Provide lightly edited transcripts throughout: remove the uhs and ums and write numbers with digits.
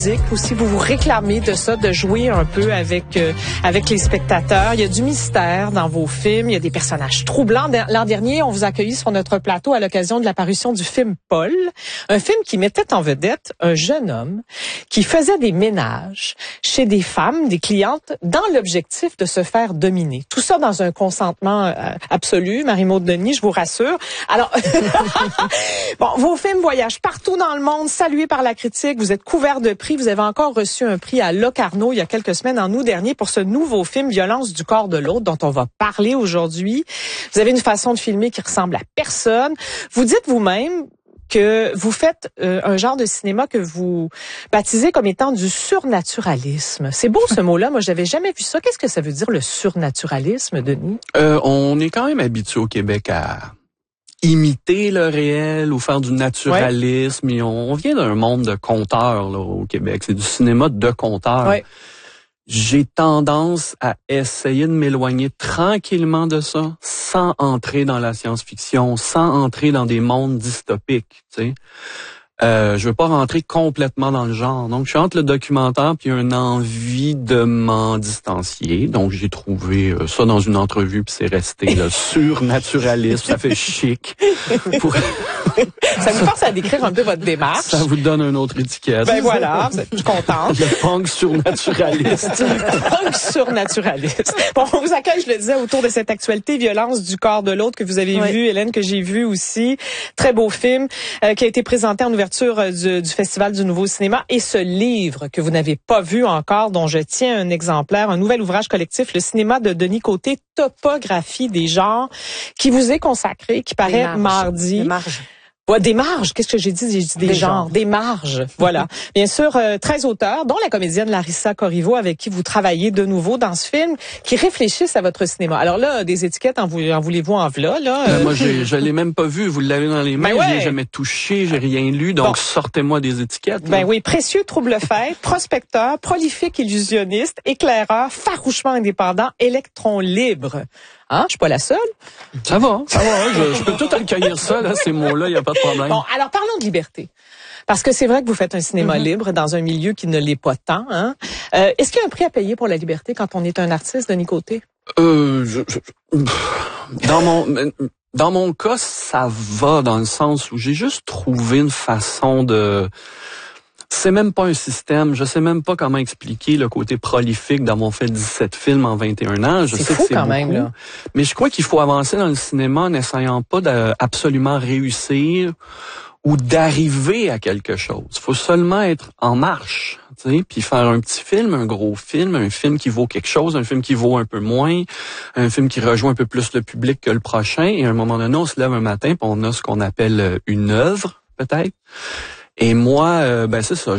Ou si vous vous réclamez de ça, de jouer un peu avec les spectateurs. Il y a du mystère dans vos films, il y a des personnages troublants. L'an dernier, on vous a accueilli sur notre plateau à l'occasion de la parution du film Paul, un film qui mettait en vedette un jeune homme qui faisait des ménages chez des femmes, des clientes, dans l'objectif de se faire dominer. Tout ça dans un consentement absolu, Marie-Maude Denis, je vous rassure. Alors, bon, vos films voyagent partout dans le monde, salués par la critique, vous êtes couverts de prix. Vous avez encore reçu un prix à Locarno il y a quelques semaines, en août dernier, pour ce nouveau film Violence du corps de l'autre, dont on va parler aujourd'hui. Vous avez une façon de filmer qui ressemble à personne. Vous dites vous-même que vous faites un genre de cinéma que vous baptisez comme étant du surnaturalisme. C'est beau ce mot-là, moi j'avais jamais vu ça. Qu'est-ce que ça veut dire le surnaturalisme, Denis? On est quand même habitué au Québec à imiter le réel ou faire du naturalisme. Ouais. Et on vient d'un monde de conteurs là, au Québec. C'est du cinéma de conteurs. Ouais. J'ai tendance à essayer de m'éloigner tranquillement de ça, sans entrer dans la science-fiction, sans entrer dans des mondes dystopiques, tu sais. Je veux pas rentrer complètement dans le genre. Donc, je suis entre le documentaire puis une envie de m'en distancier. Donc, j'ai trouvé ça dans une entrevue puis c'est resté le surnaturalisme. Ça fait chic. Ça vous force à décrire un peu votre démarche. Ça vous donne une autre étiquette. Ben voilà, vous êtes contente. Le punk surnaturaliste. Le punk surnaturaliste. Bon, on vous accueille, je le disais, autour de cette actualité Violence du corps de l'autre que vous avez vu, Hélène, que j'ai vu aussi. Très beau film qui a été présenté en ouverture du Festival du Nouveau Cinéma, et ce livre que vous n'avez pas vu encore, dont je tiens un exemplaire, un nouvel ouvrage collectif, Le cinéma de Denis Côté, topographie des genres, qui vous est consacré, qui paraît mardi. Des marges. Ouais, des marges. Qu'est-ce que j'ai dit? J'ai dit des genres. Des marges. Voilà. Bien sûr, 13 auteurs, dont la comédienne Larissa Corriveau, avec qui vous travaillez de nouveau dans ce film, qui réfléchissent à votre cinéma. Alors là, des étiquettes, en voulez-vous en v'là, là? Moi, je l'ai même pas vu. Vous l'avez dans les mains. Je l'ai jamais touché. J'ai rien lu. Donc, sortez-moi des étiquettes. Ben oui. Précieux trouble-fête, prospecteur, prolifique illusionniste, éclaireur, farouchement indépendant, électron libre. Hein? Je suis pas la seule. Ça va. Je peux tout accueillir ça, là, ces mots-là, il y a pas de problème. Bon, alors parlons de liberté. Parce que c'est vrai que vous faites un cinéma libre dans un milieu qui ne l'est pas tant, hein. Est-ce qu'il y a un prix à payer pour la liberté quand on est un artiste, Denis Côté? Dans mon cas, ça va dans le sens où j'ai juste trouvé une façon de... C'est même pas un système. Je sais même pas comment expliquer le côté prolifique d'avoir fait 17 films en 21 ans. Je sais fou que c'est quand beaucoup, même, là. Mais je crois qu'il faut avancer dans le cinéma en n'essayant pas d'absolument réussir ou d'arriver à quelque chose. Il faut seulement être en marche, tu sais, puis faire un petit film, un gros film, un film qui vaut quelque chose, un film qui vaut un peu moins, un film qui rejoint un peu plus le public que le prochain. Et à un moment donné, on se lève un matin puis on a ce qu'on appelle une œuvre, peut-être. Et moi, c'est ça.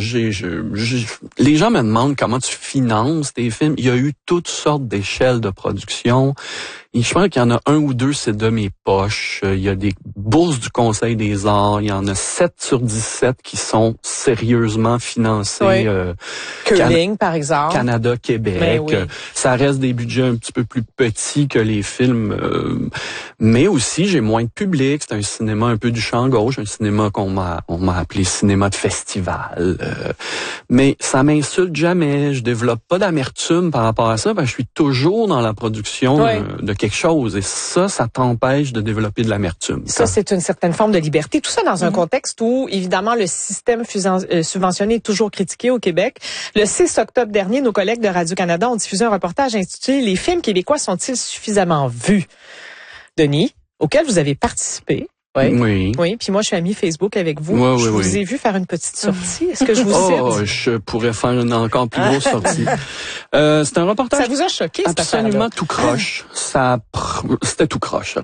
Les gens me demandent comment tu finances tes films. Il y a eu toutes sortes d'échelles de production. Et je pense qu'il y en a un ou deux, c'est de mes poches. Il y a des bourses du Conseil des arts. Il y en a 7 sur 17 qui sont sérieusement financées. Oui. Curling, par exemple. Canada, Québec. Oui. Ça reste des budgets un petit peu plus petits que les films. Mais aussi, j'ai moins de public. C'est un cinéma un peu du champ gauche. Un cinéma on m'a appelé cinéma de festival. Mais ça m'insulte jamais. Je développe pas d'amertume par rapport à ça. Je suis toujours dans la production de quelque chose. Et ça t'empêche de développer de l'amertume. Ça, c'est une certaine forme de liberté. Tout ça dans un contexte où, évidemment, le système subventionné est toujours critiqué au Québec. Le 6 octobre dernier, nos collègues de Radio-Canada ont diffusé un reportage intitulé « Les films québécois sont-ils suffisamment vus ?» Denis, auquel vous avez participé. Oui. Puis moi, je suis amie Facebook avec vous. Je vous ai vu faire une petite sortie. Est-ce que je vous cite? Je pourrais faire une encore plus grosse sortie. C'est un reportage. Ça vous a choqué, cette absolument tout croche. C'était tout croche.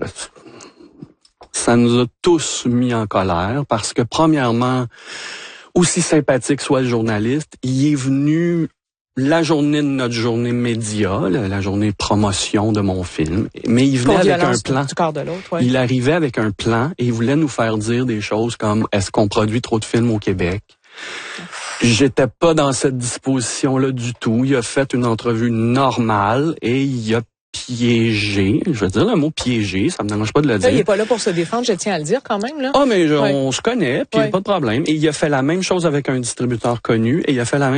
Ça nous a tous mis en colère parce que, premièrement, aussi sympathique soit le journaliste, il est venu la journée de notre journée média, la journée promotion de mon film. Mais il venait avec un plan. Du corps de l'autre, Il arrivait avec un plan et il voulait nous faire dire des choses comme « Est-ce qu'on produit trop de films au Québec? » J'étais pas dans cette disposition-là du tout. Il a fait une entrevue normale et il a piégé. Je veux dire le mot piégé, ça me dérange pas de le dire. Il est pas là pour se défendre, je tiens à le dire quand même, là. Mais on se connaît, puis pas de problème. Et il a fait la même chose avec un distributeur connu, et il a fait la même